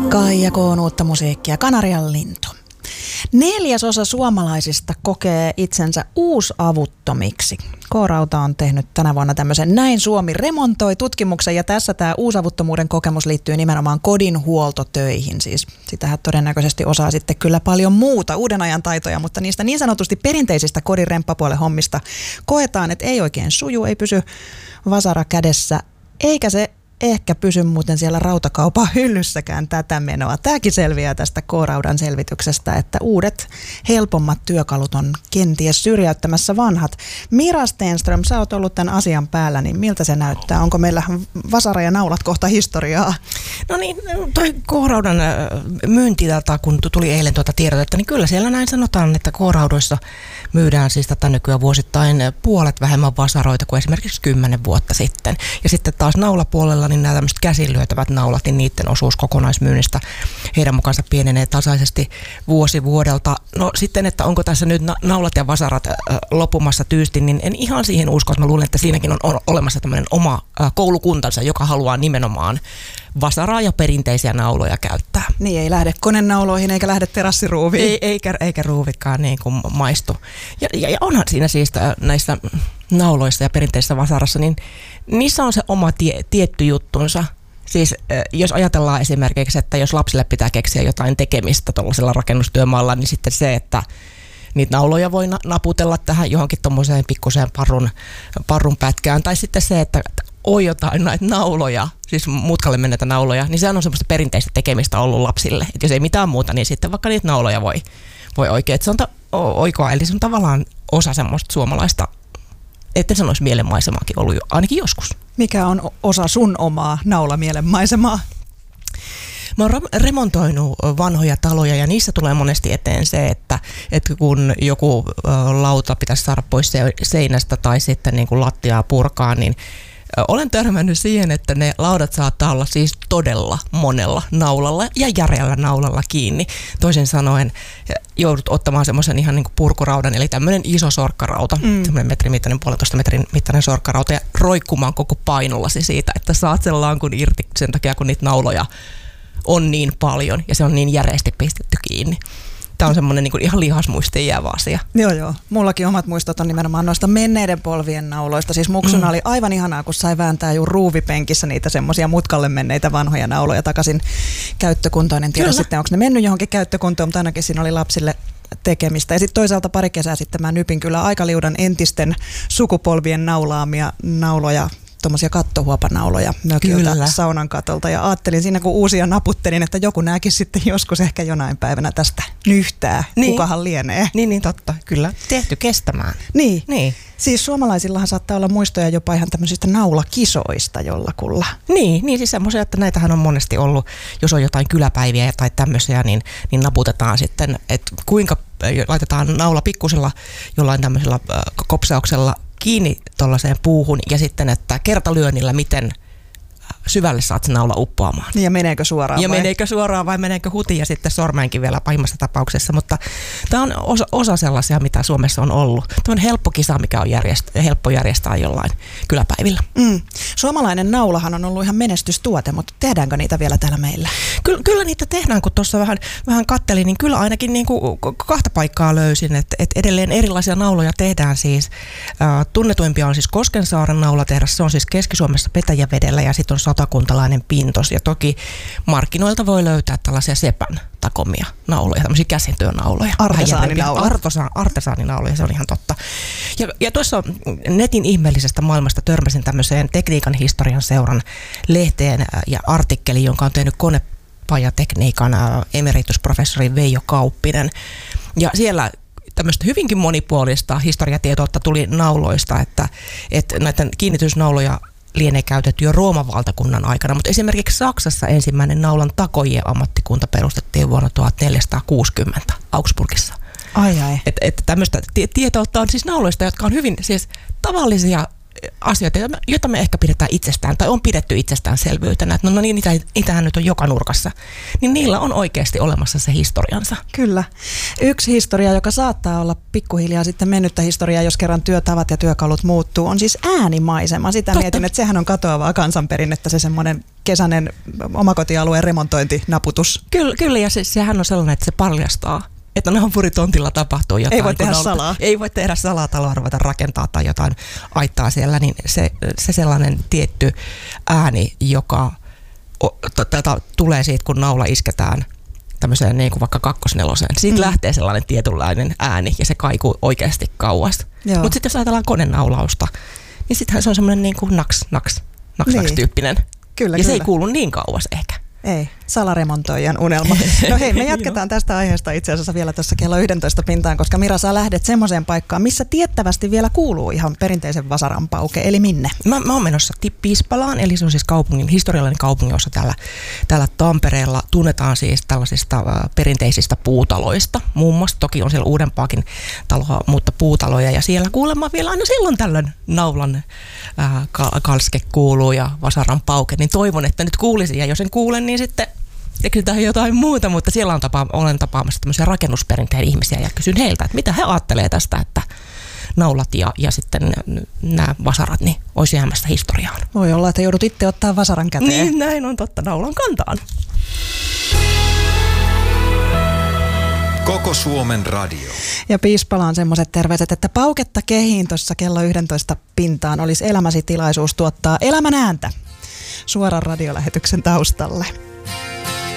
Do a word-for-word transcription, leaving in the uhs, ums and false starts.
Kaija Koon uutta musiikkia, Kanarian lintu. Neljäsosa suomalaisista kokee itsensä uusavuttomiksi. K-Rauta on tehnyt tänä vuonna tämmöisen Näin Suomi remontoi -tutkimuksen, ja tässä tämä uusavuttomuuden kokemus liittyy nimenomaan kodin huoltotöihin. Siis sitähän todennäköisesti osaa sitten kyllä paljon muuta, uuden ajan taitoja, mutta niistä niin sanotusti perinteisistä kodin remppapuolen hommista koetaan, että ei oikein suju, ei pysy vasara kädessä, eikä se ehkä pysy muuten siellä rautakaupan hyllyssäkään tätä menoa. Tämäkin selviää tästä K-Raudan selvityksestä, että uudet helpommat työkalut on kenties syrjäyttämässä vanhat. Mira Stenström, sä oot ollut tämän asian päällä, niin miltä se näyttää? Onko meillä vasara ja naulat kohta historiaa? No niin, toi K-Raudan myyntidata, kun tuli eilen tuota tiedotetta, niin kyllä siellä näin sanotaan, että K-Raudoissa myydään siis tätä nykyään vuosittain puolet vähemmän vasaroita kuin esimerkiksi kymmenen vuotta sitten. Ja sitten taas naulapuolella niin nämä tämmöiset käsin lyötävät naulat, niin niiden osuus kokonaismyynnistä heidän mukaansa pienenee tasaisesti vuosi vuodelta. No sitten, että onko tässä nyt naulat ja vasarat lopumassa tyystin, niin en ihan siihen usko. Mä luulen, että siinäkin on olemassa tämmöinen oma koulukuntansa, joka haluaa nimenomaan vasaraa ja perinteisiä nauloja käyttää. Niin, ei lähde konenauloihin eikä lähde terassiruuviin. Ei, eikä, eikä ruuvitkaan niin kuin maistu. Ja, ja, ja onhan siinä siis näissä nauloissa ja perinteisessä vasarassa, niin niissä on se oma tie, tietty juttunsa. Siis jos ajatellaan esimerkiksi, että jos lapsille pitää keksiä jotain tekemistä tuollaisella rakennustyömaalla, niin sitten se, että niitä nauloja voi naputella tähän johonkin tuommoiseen pikkuseen parrun, parrun pätkään. Tai sitten se, että on jotain näitä nauloja, siis mutkalle menneitä nauloja, niin sehän on semmoista perinteistä tekemistä ollut lapsille. Että jos ei mitään muuta, niin sitten vaikka niitä nauloja voi, voi oikein. Että se on ta- oikoa, eli se on tavallaan osa semmoista suomalaista, etten sanoisi mielenmaisemaakin ollut jo, ainakin joskus. Mikä on osa sun omaa naulamielenmaisemaa? Mä oon remontoinut vanhoja taloja ja niissä tulee monesti eteen se, että, että kun joku lauta pitäisi saada pois seinästä tai sitten niin kuin lattiaa purkaa, niin olen törmännyt siihen, että ne laudat saattaa olla siis todella monella naulalla ja järeällä naulalla kiinni. Toisin sanoen joudut ottamaan semmoisen ihan niin kuin purkuraudan, eli tämmöinen iso sorkkarauta, mm. semmoinen metrin mittainen, puolentoista metrin mittainen sorkkarauta ja roikkumaan koko painollasi siitä, että saat sen lankun irti sen takia, kun niitä nauloja on niin paljon ja se on niin järeästi pistetty kiinni. Tämä on semmoinen niin kuin ihan lihasmuistiin jäävä asia. Joo, joo. Mullakin omat muistot on nimenomaan noista menneiden polvien nauloista. Siis muksuna mm. oli aivan ihanaa, kun sai vääntää juu ruuvipenkissä niitä semmoisia mutkalle menneitä vanhoja nauloja takaisin käyttökuntoon. En tiedä Kyllä. sitten, onko ne mennyt johonkin käyttökuntoon, mutta ainakin siinä oli lapsille tekemistä. Ja sitten toisaalta pari kesää sitten mä nypin kyllä aika liudan entisten sukupolvien naulaamia nauloja, tuommoisia kattohuopanauloja mökiltä Kyllä. saunan katolta, ja ajattelin siinä, kun uusia naputtelin, että joku nääkin sitten joskus ehkä jonain päivänä tästä nyhtää. Niin. Kukahan lienee. Niin, niin totta, kyllä. Tehty kestämään. Niin. niin. Siis suomalaisillahan saattaa olla muistoja jopa ihan tämmöisistä naulakisoista jollakulla. Niin, niin siis semmoisia, että näitähän on monesti ollut, jos on jotain kyläpäiviä tai tämmöisiä, niin, niin naputetaan sitten, että kuinka laitetaan naula pikkusella jollain tämmöisellä äh, kopsauksella kiinni tuollaiseen puuhun ja sitten, että kertalyönnillä miten syvälle saat sen naula uppoamaan. Ja meneekö suoraan Ja vai? meneekö suoraan vai meneekö hutiin ja sitten sormeenkin vielä pahimmassa tapauksessa, mutta tämä on osa, osa sellaisia, mitä Suomessa on ollut. Tämä on helppo kisa, mikä on järjest, helppo järjestää jollain kyläpäivillä. Mm. Suomalainen naulahan on ollut ihan menestystuote, mutta tehdäänkö niitä vielä täällä meillä? Kyllä, kyllä niitä tehdään, kun tuossa vähän, vähän kattelin, niin kyllä ainakin niin kuin kahta paikkaa löysin, että, että edelleen erilaisia nauloja tehdään siis. Äh, tunnetuimpia on siis Koskensaaren naulatehdas, se on siis Keski-Suomessa Petäjävedellä ja sitten on satakuntalainen Pintos, ja toki markkinoilta voi löytää tällaisia sepän takomia nauloja, tämmöisiä käsintyönauloja. Artesaaninauloja. Artesa, artesaaninauloja, se on ihan totta. Ja, ja tuossa netin ihmeellisestä maailmasta törmäsin tämmöiseen Tekniikan historian seuran lehteen ja artikkeliin, jonka on tehnyt konepajatekniikan emeritusprofessori Veijo Kauppinen. Ja siellä tämmöistä hyvinkin monipuolista historiatietoutta tuli nauloista, että, että näitä kiinnitysnauloja lienee käytetty jo Rooman valtakunnan aikana, mutta esimerkiksi Saksassa ensimmäinen naulan takojien ammattikunta perustettiin vuonna tuhatneljäsataakuusikymmentä Augsburgissa. Ai ai. Että et tämmöistä tietoutta on siis nauloista, jotka on hyvin siis tavallisia asioita, joita me ehkä pidetään itsestään, tai on pidetty itsestäänselvyytenä, että no, no niin, niitä, niitähän nyt on joka nurkassa, niin niillä on oikeasti olemassa se historiansa. Kyllä. Yksi historia, joka saattaa olla pikkuhiljaa sitten mennyttä historiaa, jos kerran työtavat ja työkalut muuttuu, on siis äänimaisema. Sitä Totta. Mietin, että sehän on katoavaa kansanperinnettä, se semmoinen kesäinen omakotialueen remontointinaputus. Kyllä, kyllä ja se, sehän on sellainen, että se paljastaa, että naapuritontilla tapahtuu jotain. Ei voi tehdä naula, salaa. Ei voi tehdä salaa, taloa ruveta rakentaa tai jotain aittaa siellä, niin se, se sellainen tietty ääni, joka tätä tulee siitä, kun naula isketään tämmöiseen niin kuin vaikka kakkosneloseen. Siitä mm. lähtee sellainen tietynlainen ääni ja se kaikuu oikeasti kauas. Mutta sitten jos ajatellaan konenaulausta, niin sittenhän se on semmoinen niin kuin naks, naks, naks, niin. naks tyyppinen. Kyllä, ja kyllä. se ei kuulu niin kauas ehkä. Ei, salaremontoijan unelma. No hei, me jatketaan tästä aiheesta itse asiassa vielä tuossa kello yksitoista pintaan, koska Mira, sä lähdet semmoiseen paikkaan, missä tiettävästi vielä kuuluu ihan perinteisen vasaran pauke, eli minne? Mä, mä oon menossa Piispalaan, eli se on siis kaupungin, historiallinen kaupunginosa täällä, täällä Tampereella. Tunnetaan siis tällaisista äh, perinteisistä puutaloista, muun muassa. Toki on siellä uudempaakin taloa, mutta puutaloja, ja siellä kuulemma vielä aina silloin tällöin naulan äh, kalske kuuluu ja vasaran pauke, niin toivon, että nyt kuulisin, ja jos en kuule, niin sitten keksitään jotain muuta, mutta siellä on tapa, olen tapaamassa tämmöisiä rakennusperinteen ihmisiä ja kysyn heiltä, että mitä he ajattelee tästä, että naulat ja, ja sitten nämä vasarat niin olisi jäämässä historiaan. Voi olla, että joudut itse ottaa vasaran käteen. Niin, näin on totta, naulan kantaan. Koko Suomen radio. Ja Piispalaan semmoiset terveiset, että pauketta kehiin tuossa kello yksitoista pintaan olisi elämäsi tilaisuus tuottaa elämän ääntä suoran radiolähetyksen taustalle.